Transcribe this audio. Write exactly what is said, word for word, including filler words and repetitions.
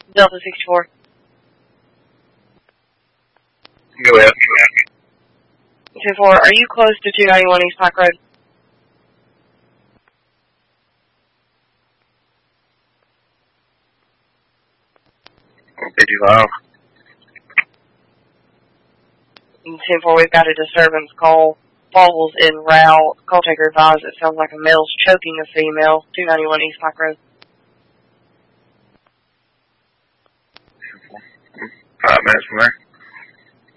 Delta sixty-four. Go ahead. two four, are you close to two ninety-one East Pike Road? fifty-five. ten four, we've got a disturbance call. Falls in route. Call taker advised it sounds like a male's choking a female. two ninety-one East Pike Road. Five minutes from there.